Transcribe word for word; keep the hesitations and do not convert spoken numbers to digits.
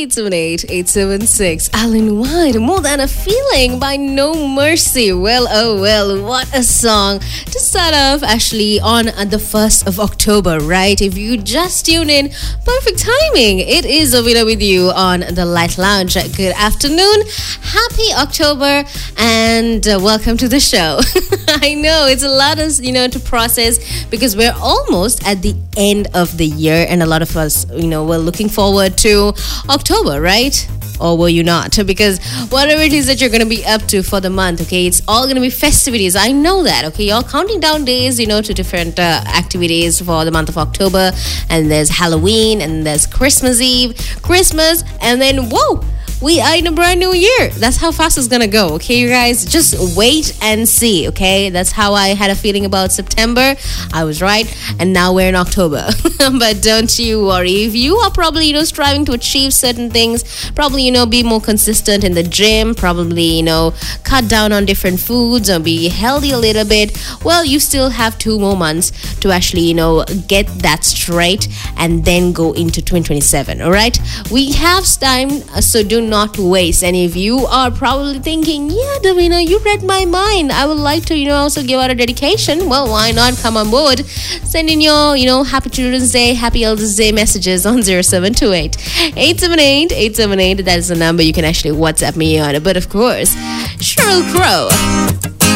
eight seven eight, eight seven six. Alan White, More Than a Feeling by No Mercy. Well, oh well, what a song to start off actually on the first of October, right? If you just tune in, perfect timing. It is Ovina with you on the Light Lounge. Good afternoon, happy October, and uh, welcome to the show. I know it's a lot of, you know, to process because we're almost at the end of the year, and a lot of us, you know, we're looking forward to October, right? Or were you not? Because whatever it is that you're going to be up to for the month, okay, it's all going to be festivities. I know that, okay? You're counting down days, you know, to different uh, activities for the month of October. And there's Halloween, and there's Christmas Eve, Christmas, and then, whoa! We are in a brand new year. That's how fast it's gonna go, okay, you guys? Just wait and see, okay? That's how I had a feeling about September. I was right, and now we're in October. But don't you worry. If you are probably, you know, striving to achieve certain things, probably, you know, be more consistent in the gym, probably, you know, cut down on different foods or be healthy a little bit, well, you still have two more months to actually, you know, get that straight and then go into twenty twenty-seven, all right? We have time, so do not waste. And if you are probably thinking, yeah, Davina, you read my mind, I would like to, you know, also give out a dedication, well, why not come on board? Send in your, you know, Happy Children's Day, Happy Elders Day messages on zero seven two eight, eight seven eight, eight seven eight. That is the number you can actually WhatsApp me on. But of course, Sheryl Crow,